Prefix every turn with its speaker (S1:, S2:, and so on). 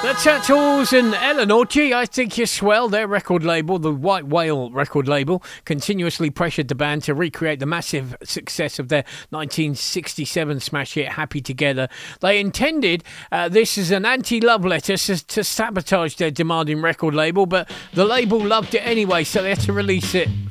S1: The Turtles and Eleanor, gee, I think you're swell. Their record label, the White Whale record label, continuously pressured the band to recreate the massive success of their 1967 smash hit Happy Together. They intended this as an anti-love letter to sabotage their demanding record label, but the label loved it anyway, so they had to release it.